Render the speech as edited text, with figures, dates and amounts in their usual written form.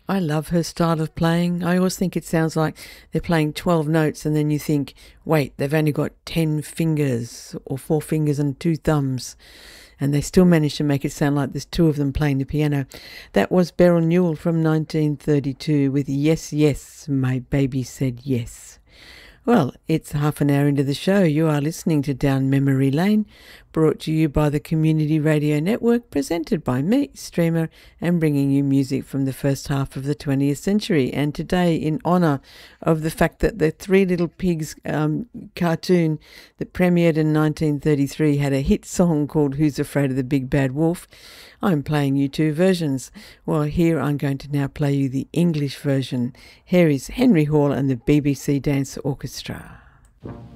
I love her style of playing. I always think it sounds like they're playing 12 notes and then you think, wait, they've only got 10 fingers or 4 fingers and 2 thumbs. And they still manage to make it sound like there's 2 of them playing the piano. That was Beryl Newell from 1932 with Yes, Yes, My Baby Said Yes. Well, it's half an hour into the show. You are listening to Down Memory Lane, brought to you by the Community Radio Network, presented by me, Streamer, and bringing you music from the first half of the 20th century. And today, in honour of the fact that the Three Little Pigs cartoon that premiered in 1933 had a hit song called Who's Afraid of the Big Bad Wolf, I'm playing you 2 versions. Well, here I'm going to now play you the English version. Here is Henry Hall and the BBC Dance Orchestra.